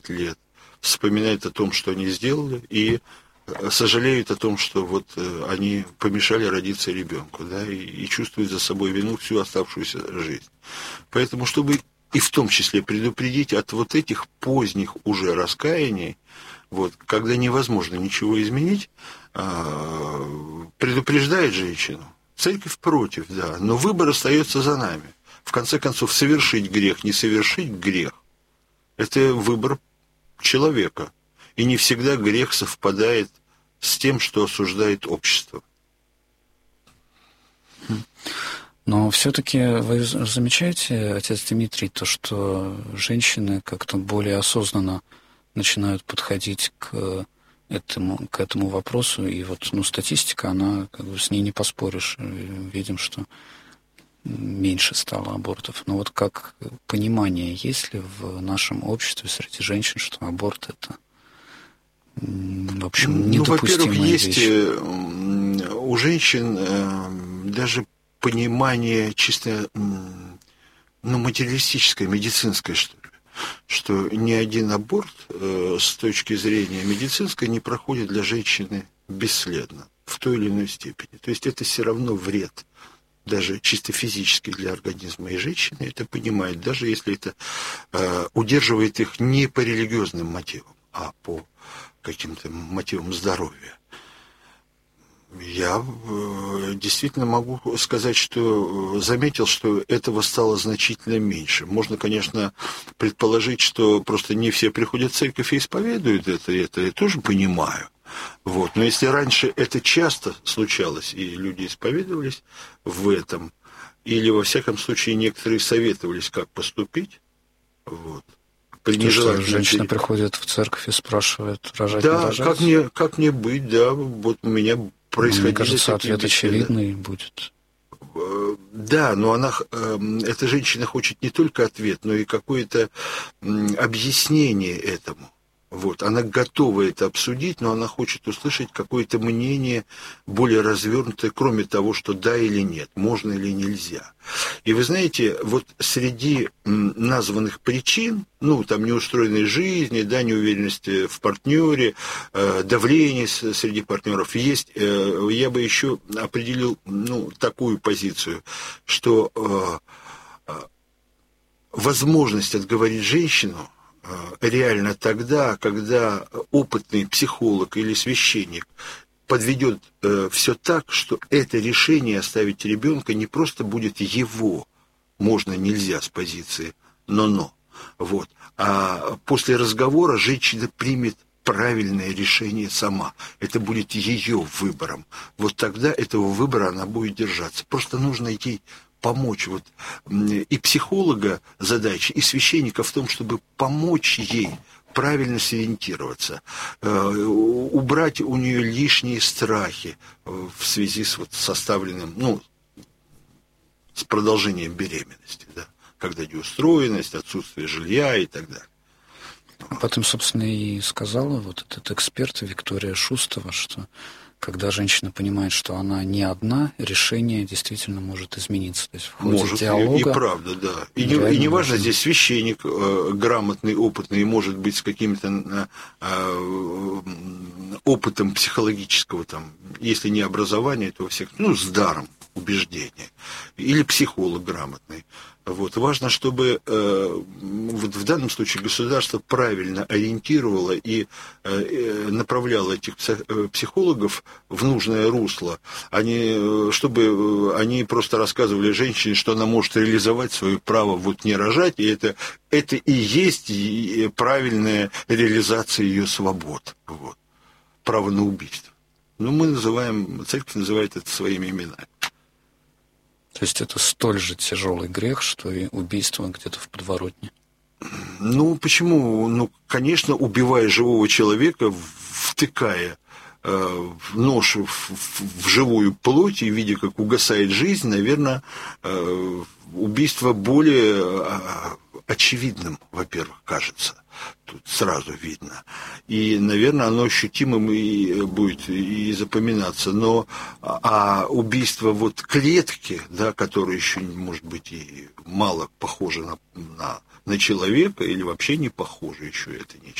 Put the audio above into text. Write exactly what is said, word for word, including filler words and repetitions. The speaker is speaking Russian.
лет, вспоминают о том, что они сделали, и сожалеют о том, что вот они помешали родиться ребенку, да, и, и чувствуют за собой вину всю оставшуюся жизнь. Поэтому, чтобы и в том числе предупредить от вот этих поздних уже раскаяний, вот, когда невозможно ничего изменить, предупреждает женщину. Церковь против, да, но выбор остается за нами. В конце концов, совершить грех, не совершить грех – это выбор человека. И не всегда грех совпадает с тем, что осуждает общество. Но все-таки вы замечаете, отец Дмитрий, то, что женщины как-то более осознанно начинают подходить к этому, к этому вопросу, и вот, ну, статистика, она, как бы, с ней не поспоришь. Видим, что меньше стало абортов. Но вот как понимание есть ли в нашем обществе среди женщин, что аборт — это, в общем, недопустимая ну, во-первых, есть вещь? У женщин даже понимание чисто, ну, материалистическое, медицинское, что ли, что ни один аборт с точки зрения медицинской не проходит для женщины бесследно в той или иной степени. То есть это все равно вред, даже чисто физически для организма, и женщины это понимают, даже если это э, удерживает их не по религиозным мотивам, а по каким-то мотивам здоровья. Я э, действительно могу сказать, что заметил, что этого стало значительно меньше. Можно, конечно, предположить, что просто не все приходят в церковь и исповедуют это, это я тоже понимаю. Вот. Но если раньше это часто случалось, и люди исповедовались в этом, или, во всяком случае, некоторые советовались, как поступить, вот. При то, что женщина приходит в церковь и спрашивает, рожать, да, не рожать? как мне, как мне быть, да, вот у меня происходили... Мне кажется, ответ беседы. очевидный будет. Да, но она, эта женщина хочет не только ответ, но и какое-то объяснение этому. Вот, она готова это обсудить, но она хочет услышать какое-то мнение более развернутое, кроме того, что да или нет, можно или нельзя. И вы знаете, вот среди названных причин, ну, там, неустроенной жизни, да, неуверенности в партнере, э, давление среди партнеров, есть, э, я бы еще определил, ну, такую позицию, что э, возможность отговорить женщину реально тогда, когда опытный психолог или священник подведет э, все так, что это решение оставить ребенка не просто будет его, можно, нельзя с позиции но-но, вот, а после разговора женщина примет правильное решение сама. Это будет ее выбором. Вот тогда этого выбора она будет держаться. Просто нужно ей помочь. Вот, и психолога задача, и священника в том, чтобы помочь ей правильно сориентироваться, э, убрать у нее лишние страхи в связи с вот составленным, ну, с продолжением беременности, да, когда неустроенность, отсутствие жилья и так далее. Об этом, собственно, и сказала вот этот эксперт Виктория Шустова, что когда женщина понимает, что она не одна, решение действительно может измениться. То есть в ходе может, диалога... И, и правда, да. И не, и не важно, здесь священник э, грамотный, опытный, может быть, с каким-то э, опытом психологического, там, если не образования, то во всех, ну, с даром убеждения. Или психолог грамотный. Вот. Важно, чтобы э, вот в данном случае государство правильно ориентировало и э, направляло этих психологов в нужное русло, а не, чтобы они просто рассказывали женщине, что она может реализовать свое право вот не рожать, и это, это и есть правильная реализация ее свобод. Вот. Право на убийство. Ну, мы называем, церковь называет это своими именами. То есть это столь же тяжелый грех, что и убийство где-то в подворотне? Ну, почему? Ну, конечно, убивая живого человека, втыкая э, нож в, в, в живую плоть и видя, как угасает жизнь, наверное, э, убийство более э, очевидным, во-первых, кажется. Тут сразу видно. и, наверное, оно ощутимым и будет и запоминаться. Но а убийство вот клетки, да, которое еще, может быть, и мало похоже на, на, на человека, или вообще не похоже еще, это нечто.